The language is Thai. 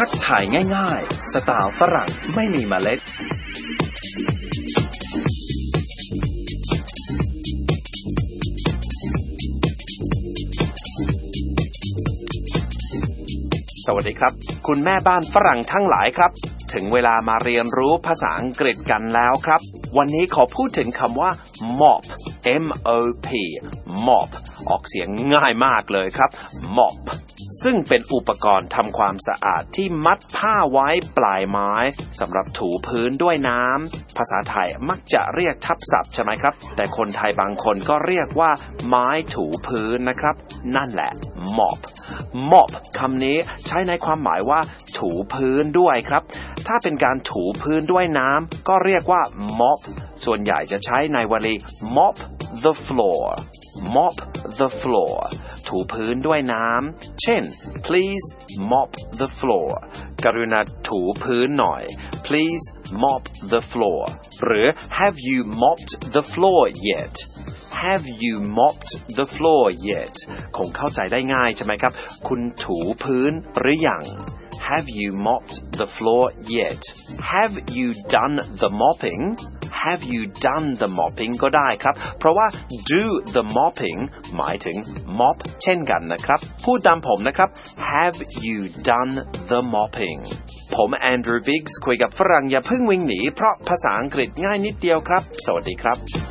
ทักทายง่ายๆสไตล์ฝรั่งไม่มีเมล็ดสวัสดีครับคุณแม่บ้านฝรั่งทั้งหลายครับถึงเวลามาเรียนรู้ภาษาอังกฤษกันแล้วครับวันนี้ขอพูดถึงคำว่า mop M-O-P mop ออกเสียงง่ายมากเลยครับ mop ซึ่งเป็นอุปกรณ์ทำความสะอาดที่มัดผ้าไว้ปลายไม้สำหรับถูพื้นด้วยน้ำภาษาไทยมักจะเรียกทับศัพท์ใช่ไหมครับแต่คนไทยบางคนก็เรียกว่าไม้ถูพื้นนะครับนั่นแหละ mop mop คำนี้ใช้ในความหมายว่าถูพื้นด้วยครับถ้าเป็นการถูพื้นด้วยน้ำก็เรียกว่า mop ส่วนใหญ่จะใช้ในวลี mop the floor mop the floor ถูพื้นด้วยน้ำเช่น please mop the floor กรุณาถูพื้นหน่อย please mop the floor หรือ have you mopped the floor yet Have you mopped the floor yet คงเข้าใจได้ง่ายใช่ไหมครับคุณถูพื้นหรือยัง Have you mopped the floor yet Have you done the mopping Have you done the mopping ก็ได้ครับเพราะว่า do the mopping หมายถึง mop เช่นกันนะครับพูดตามผมนะครับ Have you done the mopping ผมแอนดรูว์ บิกส์คุยกับฝรั่งอย่าเพิ่งวิ่งหนีเพราะภาษาอังกฤษง่ายนิดเดียวครับสวัสดีครับ